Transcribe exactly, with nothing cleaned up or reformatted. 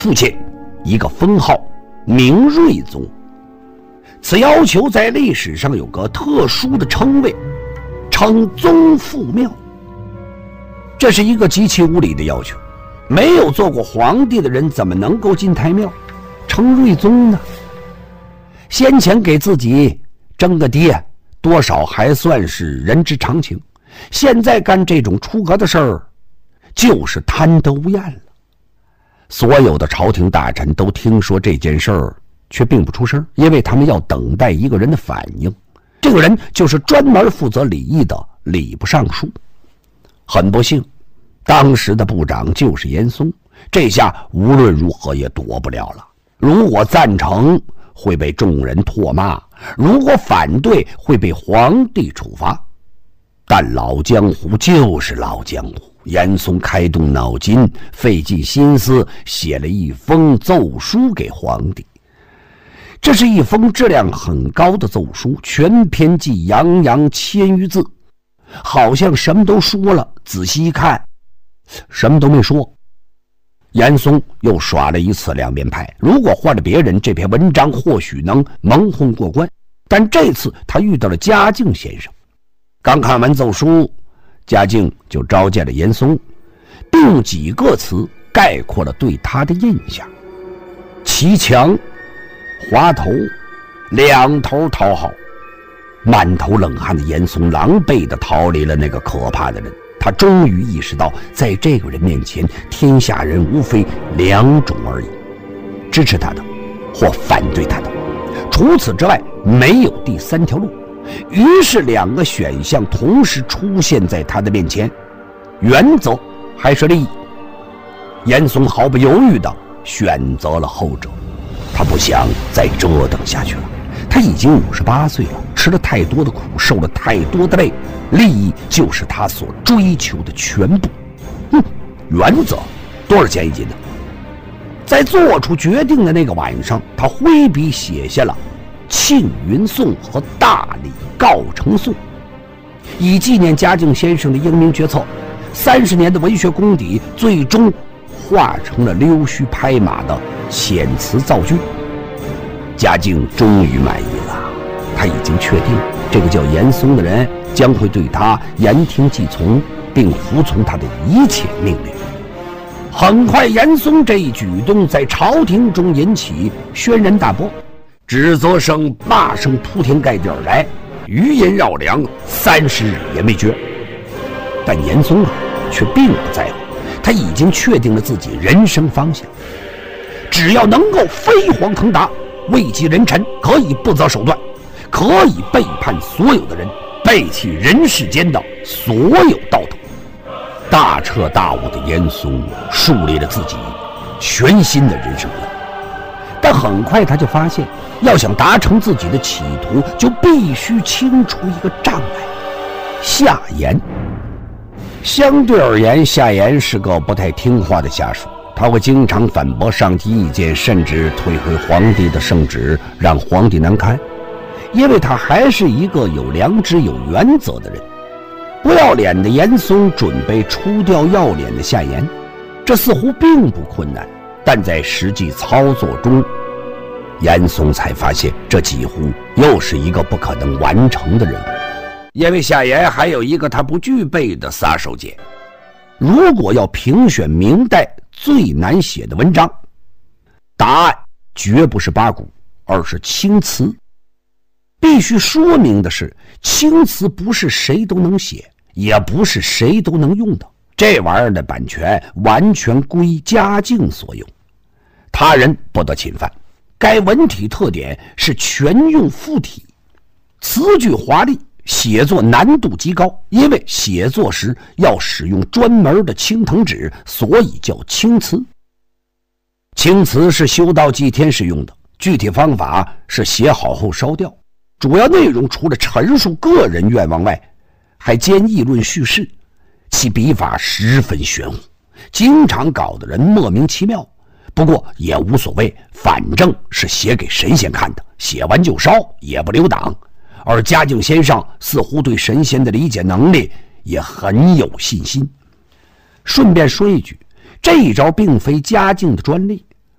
父亲一个封号明睿宗。此要求在历史上有个特殊的称谓，称宗父庙。这是一个极其无理的要求，没有做过皇帝的人怎么能够进太庙称睿宗呢？先前给自己争个爹，多少还算是人之常情，现在干这种出格的事儿，就是贪得无厌了。所有的朝廷大臣都听说这件事儿，却并不出声，因为他们要等待一个人的反应。这个人就是专门负责礼仪的礼部尚书。很不幸，当时的部长就是严嵩，这下无论如何也躲不了了。如果赞成，会被众人唾骂；如果反对，会被皇帝处罚。但老江湖就是老江湖，严嵩开动脑筋，费尽心思写了一封奏书给皇帝。这是一封质量很高的奏书，全篇计洋洋千余字，好像什么都说了，仔细一看，什么都没说。严嵩又耍了一次两面派，如果换了别人，这篇文章或许能蒙混过关，但这次他遇到了嘉靖先生。刚看完奏书，嘉靖就召见了严嵩，并用几个词概括了对他的印象：骑墙、滑头、两头讨好。满头冷汗的严嵩狼狈地逃离了那个可怕的人。他终于意识到，在这个人面前，天下人无非两种而已：支持他的或反对他的，除此之外没有第三条路。于是两个选项同时出现在他的面前，原则还是利益。严嵩毫不犹豫地选择了后者。他不想再折腾下去了，他已经五十八岁了，吃了太多的苦，受了太多的累，利益就是他所追求的全部。哼，原则多少钱一斤呢？在做出决定的那个晚上，他挥笔写下了《庆云颂》和《大理告成颂》，以纪念嘉靖先生的英明决策。三十年的文学功底，最终化成了溜须拍马的遣词造句。嘉靖终于满意了，他已经确定这个叫严嵩的人将会对他言听计从，并服从他的一切命令。很快，严嵩这一举动在朝廷中引起轩然大波，指责声、骂声铺天盖地而来，余音绕梁，三十日也没绝。但严嵩啊，却并不在乎，他已经确定了自己人生方向，只要能够飞黄腾达，位极人臣，可以不择手段，可以背叛所有的人，背弃人世间的所有道德。大彻大悟的严嵩树立了自己全新的人生观，但很快他就发现，要想达成自己的企图，就必须清除一个障碍——夏言。相对而言，夏言是个不太听话的下属，他会经常反驳上级意见，甚至退回皇帝的圣旨，让皇帝难堪。因为他还是一个有良知、有原则的人。不要脸的严嵩准备除掉要脸的夏言，这似乎并不困难，但在实际操作中，严嵩才发现这几乎又是一个不可能完成的任务。因为夏言还有一个他不具备的杀手锏。如果要评选明代最难写的文章，答案绝不是八股，而是青词。必须说明的是，青词不是谁都能写，也不是谁都能用的，这玩意儿的版权完全归嘉靖所有，他人不得侵犯。该文体特点是全用附体，词句华丽，写作难度极高，因为写作时要使用专门的青藤纸，所以叫青词。青词是修道祭天时用的，具体方法是写好后烧掉。主要内容除了陈述个人愿望外，还兼议论叙事，其笔法十分玄乎，经常搞得人莫名其妙。不过也无所谓，反正是写给神仙看的，写完就烧，也不留档。而嘉靖先生似乎对神仙的理解能力也很有信心。顺便说一句，这一招并非嘉靖的专利，